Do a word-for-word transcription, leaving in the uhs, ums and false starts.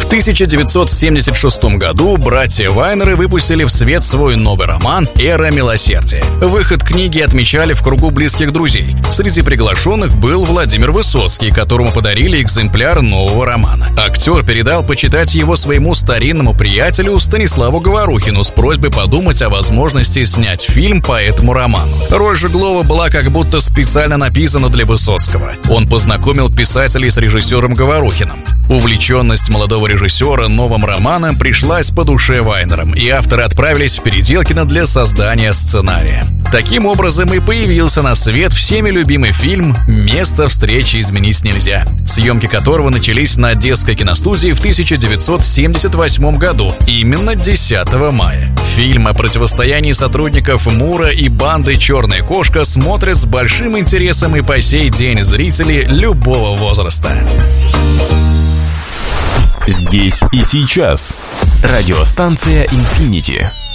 В тысяча девятьсот семьдесят шестом году братья Вайнеры выпустили в свет свой новый роман «Эра милосердия». Выход книги отмечали в кругу близких друзей. Среди приглашенных был Владимир Высоцкий, которому подарили экземпляр нового романа. Актер передал почитать его своему старинному приятелю Станиславу Говорухину с просьбой подумать о возможности снять фильм по этому роману. Роль Жеглова была как будто специально написана для Высоцкого. Он познакомил писателей с режиссером Говорухиным. Увлеченность молодого режиссера новым романом пришлась по душе Вайнерам, и авторы отправились в Переделкино для создания сценария. Таким образом и появился на свет всеми любимый фильм «Место встречи изменить нельзя», съемки которого начались на Одесской киностудии в тысяча девятьсот семьдесят восьмом году, именно десятого мая. Фильм о противостоянии сотрудников МУРа и банды «Черная кошка» смотрят с большим интересом и по сей день зрители любого возраста. Здесь и сейчас. Радиостанция «Инфинити».